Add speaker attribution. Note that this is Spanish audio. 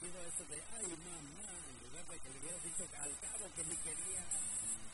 Speaker 1: sentido este de ay mamá, en lugar de que le hubieras dicho al cabo que ni quería.